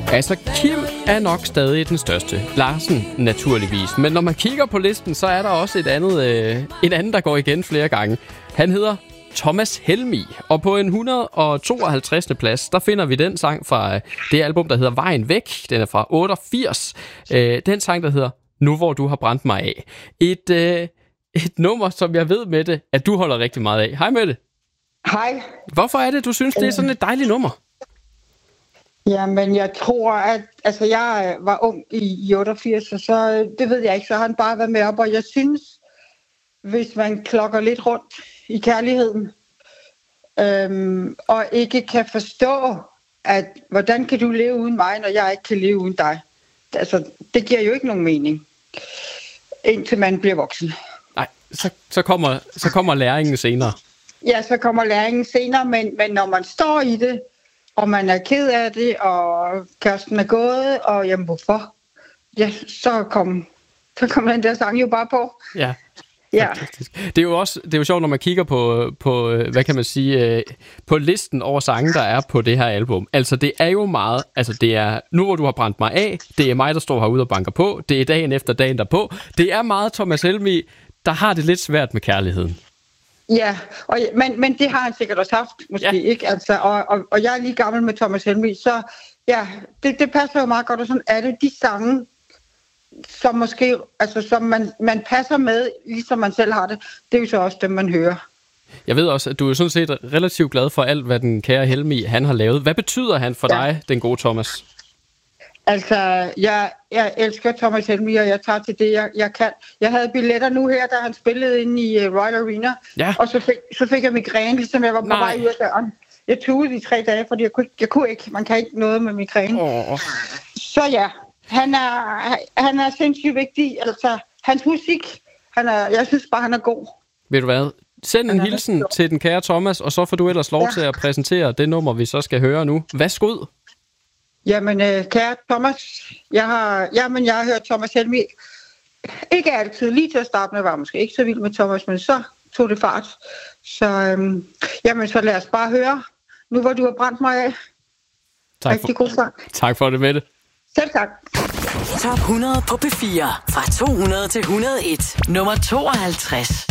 Altså, Kim er nok stadig den største. Larsen, naturligvis. Men når man kigger på listen, så er der også en anden, der går igen flere gange. Han hedder Thomas Helmig. Og på en 152. plads, der finder vi den sang fra det album, der hedder Vejen Væk. Den er fra 88. Den sang, der hedder Nu hvor du har brændt mig af. Et nummer, som jeg ved, Mette, at du holder rigtig meget af. Hej, Mette. Hej. Hvorfor er det, du synes, det er sådan et dejligt nummer? Jamen, jeg tror, at jeg var ung i 88, så det ved jeg ikke, så har han bare været med op, og jeg synes, hvis man klokker lidt rundt i kærligheden, og ikke kan forstå, at hvordan kan du leve uden mig, når jeg ikke kan leve uden dig? Altså, det giver jo ikke nogen mening, indtil man bliver voksen. Nej, så kommer læringen senere. Ja, så kommer læringen senere, men når man står i det, og man er ked af det, og kæresten er gået, og jamen hvorfor? Ja, så kom den der sang jo bare på. Ja. Ja. Det er jo sjovt, når man kigger på hvad kan man sige, på listen over sange, der er på det her album. Altså, det er jo meget, det er Nu hvor du har brændt mig af, det er mig, der står herude og banker på, det er dagen efter dagen derpå. Det er meget Thomas Helmig, der har det lidt svært med kærligheden. Ja, men det har han sikkert også haft, måske ikke. Altså, og jeg er lige gammel med Thomas Helmig, så ja, det passer jo meget godt, og sådan er det. De sange, som måske, som man passer med, ligesom man selv har det, det er jo så også dem, man hører. Jeg ved også, at du er sådan set relativt glad for alt, hvad den kære Helmig, han har lavet. Hvad betyder han for dig, den gode Thomas? Altså, jeg elsker Thomas Helmig, og jeg tager til det, jeg kan. Jeg havde billetter nu her, da han spillede inde i Royal Arena, og så fik jeg migræne, ligesom jeg var på vej ud af døren. Jeg tog i 3 dage, fordi jeg kunne ikke. Man kan ikke noget med migræne. Så ja, han er sindssygt vigtig. Altså, hans musik, jeg synes bare, han er god. Ved du hvad? Send en hilsen til den kære Thomas, og så får du ellers lov til at præsentere det nummer, vi så skal høre nu. Værsgo. Jamen, kære Thomas, jeg har hørt Thomas Helmig. Ikke altid, lige til at starte med, var måske ikke så vild med Thomas, men så tog det fart. Så lad os bare høre, Nu hvor du har brændt mig af. Rigtig god sang. Tak for det, Mette. Selv tak. Top 100 på P4, fra 200 til 101. Nummer 52.